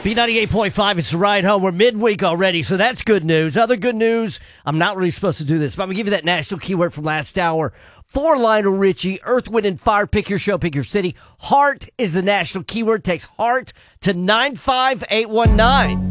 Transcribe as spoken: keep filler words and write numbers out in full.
B ninety-eight point five, it's the ride home. We're midweek already, so that's good news. Other good news, I'm not really supposed to do this, but I'm going to give you that national keyword from last hour. For Lionel Richie, Earth, Wind, and Fire, pick your show, pick your city. Heart is the national keyword. Takes heart to nine five eight one nine.